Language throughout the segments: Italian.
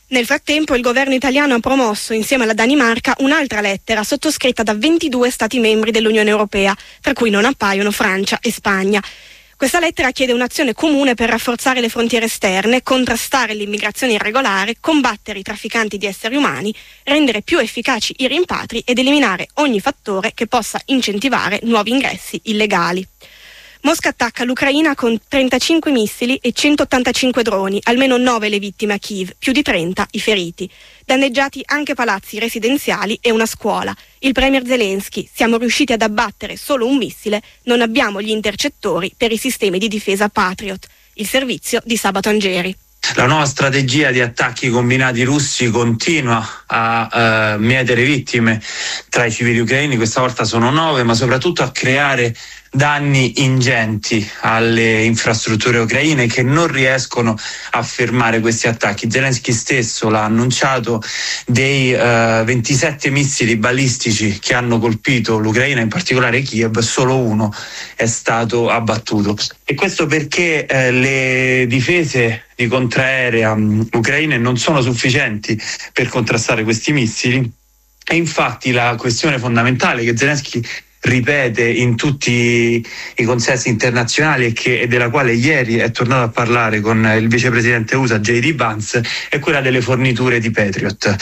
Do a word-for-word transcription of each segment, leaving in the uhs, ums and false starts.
Nel frattempo il governo italiano ha promosso insieme alla Danimarca un'altra lettera sottoscritta da ventidue Stati membri dell'Unione Europea, tra cui non appaiono Francia e Spagna. Questa lettera chiede un'azione comune per rafforzare le frontiere esterne, contrastare l'immigrazione irregolare, combattere i trafficanti di esseri umani, rendere più efficaci i rimpatri ed eliminare ogni fattore che possa incentivare nuovi ingressi illegali. Mosca attacca l'Ucraina con trentacinque missili e centottantacinque droni, almeno nove le vittime a Kiev, più di trenta i feriti. Danneggiati anche palazzi residenziali e una scuola. Il premier Zelensky: siamo riusciti ad abbattere solo un missile, non abbiamo gli intercettori per i sistemi di difesa Patriot. Il servizio di Sabato Angeri. La nuova strategia di attacchi combinati russi continua a eh, mietere vittime tra i civili ucraini, questa volta sono nove, ma soprattutto a creare danni ingenti alle infrastrutture ucraine che non riescono a fermare questi attacchi. Zelensky stesso l'ha annunciato: dei eh, ventisette missili balistici che hanno colpito l'Ucraina, in particolare Kiev, solo uno è stato abbattuto. E questo perché eh, le difese di contraerea um, ucraine non sono sufficienti per contrastare questi missili. E infatti la questione fondamentale che Zelensky ripete in tutti i consessi internazionali e, che, e della quale ieri è tornato a parlare con il vicepresidente U S A J D Vance, è quella delle forniture di Patriot.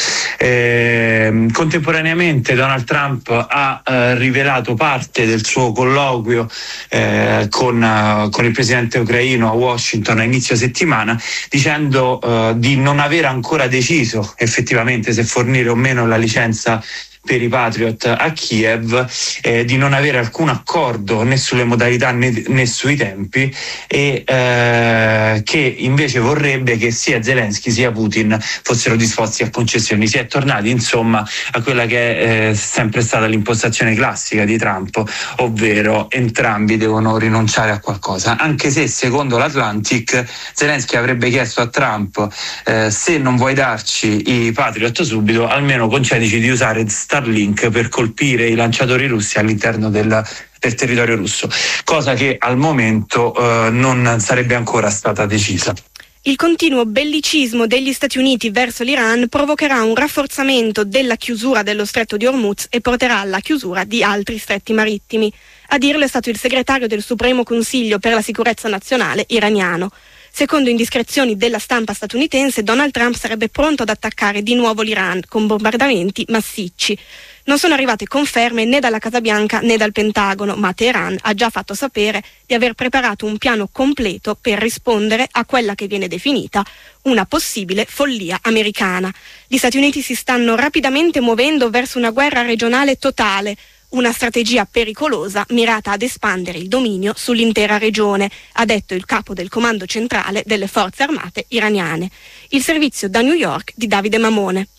Eh, contemporaneamente Donald Trump ha eh, rivelato parte del suo colloquio eh, con, uh, con il presidente ucraino a Washington a inizio settimana, dicendo uh, di non aver ancora deciso effettivamente se fornire o meno la licenza per i Patriot a Kiev, eh, di non avere alcun accordo né sulle modalità né, né sui tempi, e eh, che invece vorrebbe che sia Zelensky sia Putin fossero disposti a concessioni. Si è tornati insomma a quella che è eh, sempre stata l'impostazione classica di Trump, ovvero entrambi devono rinunciare a qualcosa, anche se secondo l'Atlantic Zelensky avrebbe chiesto a Trump: eh, se non vuoi darci i Patriot subito, almeno concedici di usare Starlink per colpire i lanciatori russi all'interno del, del territorio russo, cosa che al momento eh, non sarebbe ancora stata decisa. Il continuo bellicismo degli Stati Uniti verso l'Iran provocherà un rafforzamento della chiusura dello stretto di Hormuz e porterà alla chiusura di altri stretti marittimi. A dirlo è stato il segretario del Supremo Consiglio per la sicurezza nazionale iraniano. Secondo indiscrezioni della stampa statunitense, Donald Trump sarebbe pronto ad attaccare di nuovo l'Iran con bombardamenti massicci. Non sono arrivate conferme né dalla Casa Bianca né dal Pentagono, ma Teheran ha già fatto sapere di aver preparato un piano completo per rispondere a quella che viene definita una possibile follia americana. Gli Stati Uniti si stanno rapidamente muovendo verso una guerra regionale totale, una strategia pericolosa mirata ad espandere il dominio sull'intera regione, ha detto il capo del comando centrale delle forze armate iraniane. Il servizio da New York di Davide Mamone.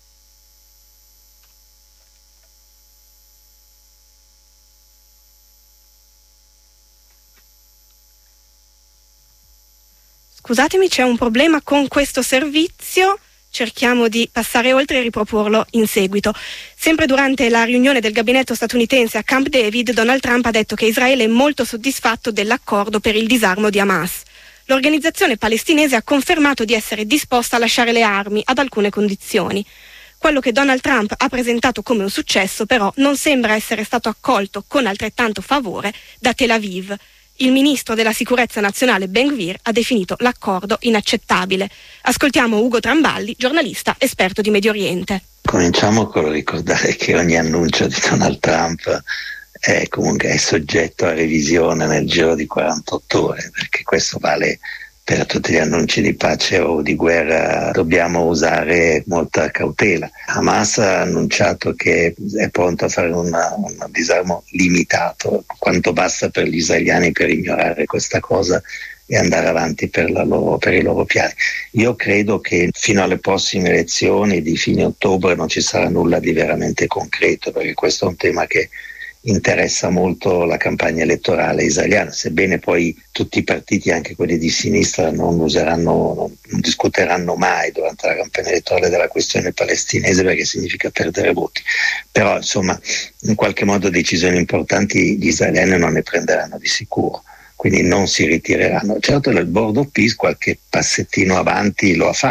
Scusatemi, c'è un problema con questo servizio. Cerchiamo di passare oltre e riproporlo in seguito. Sempre durante la riunione del gabinetto statunitense a Camp David, Donald Trump ha detto che Israele è molto soddisfatto dell'accordo per il disarmo di Hamas. L'organizzazione palestinese ha confermato di essere disposta a lasciare le armi ad alcune condizioni. Quello che Donald Trump ha presentato come un successo, però, non sembra essere stato accolto con altrettanto favore da Tel Aviv. Il ministro della sicurezza nazionale Ben Gvir ha definito l'accordo inaccettabile. Ascoltiamo Ugo Tramballi, giornalista esperto di Medio Oriente. Cominciamo con ricordare che ogni annuncio di Donald Trump è comunque è soggetto a revisione nel giro di quarantotto ore, perché questo vale per tutti gli annunci di pace o di guerra. Dobbiamo usare molta cautela. Hamas ha annunciato che è pronto a fare una, un disarmo limitato, quanto basta per gli israeliani per ignorare questa cosa e andare avanti per, la loro, per i loro piani. Io credo che fino alle prossime elezioni di fine ottobre non ci sarà nulla di veramente concreto, perché questo è un tema che interessa molto la campagna elettorale israeliana, sebbene poi tutti i partiti, anche quelli di sinistra, non useranno, non, non discuteranno mai durante la campagna elettorale della questione palestinese, perché significa perdere voti. Però insomma, in qualche modo decisioni importanti gli israeliani non ne prenderanno di sicuro, quindi non si ritireranno. Certo, il Board of Peace qualche passettino avanti lo ha fatto.